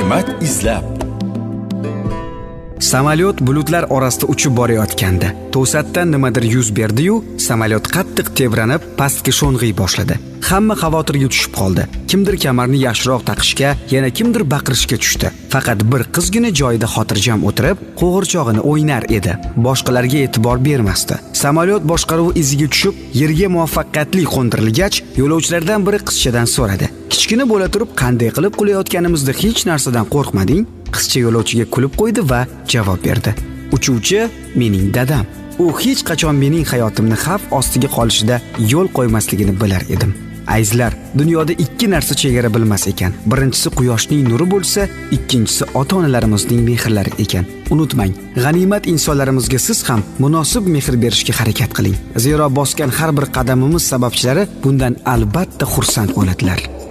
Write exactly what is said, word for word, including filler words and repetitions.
hikmat izlab. Samolyot bulutlar orasida uchib borayotganda to'satdan nimadir yuz berdi-yu, samolyot qattiq tebranib pastga sho'ng'iy boshladi. Hamma xavotirga tushib qoldi. Kimdir kamarni yaxshiroq taqishga, yana kimdir baqirishga tushdi. Faqat bir qizgina joyida xotirjam o'tirib, qo'g'irchog'ini o'ynar edi. Boshqalarga e'tibor bermasdi. Samolyot boshqaruvi iziga tushib, yerga muvaffaqiyatli qo'ndirilgach, yo'lovchilardan biri qizchadan so'radi: "Kichkina bo'la turib, qanday qilib qulayotganimizda hech narsadan qo'rqmading?" Qizcha yo'lovchiga kulib qo'ydi va javob berdi: "Uchuvchi mening dadam. U hech qachon mening hayotimni xavf ostiga qolishida yo'l qo'ymasligini bilar edim." Azizlar, dunyoda ikki narsa chegara bilmas ekan. Birinchisi quyoshning nuri bo'lsa, ikkinchisi ota-onalarimizning mehrlari ekan. Unutmang, g'animat insonlarimizga siz ham munosib mehr berishga harakat qiling. Zero bosgan har bir qadamimiz sababchilari bundan albatta xursand bo'ladilar.